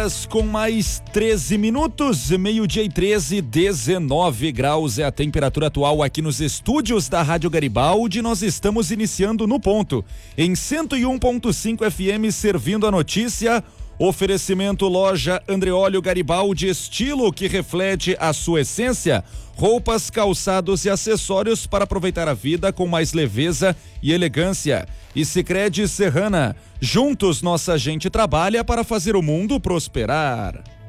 Com mais 13 minutos, meio-dia e 13, 19 graus é a temperatura atual aqui nos estúdios da Rádio Garibaldi. Nós estamos iniciando no ponto, em 101.5 FM, servindo a notícia. Oferecimento loja Andreóleo Garibaldi, estilo que reflete a sua essência. Roupas, calçados e acessórios para aproveitar a vida com mais leveza e elegância. E Sicredi Serrana, juntos nossa gente trabalha para fazer o mundo prosperar.